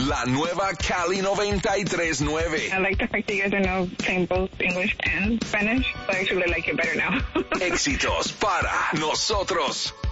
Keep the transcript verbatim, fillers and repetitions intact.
La nueva Cali noventa y tres punto nueve. I like the fact that you guys are now saying both English and Spanish. So I actually like it better now. Éxitos para nosotros.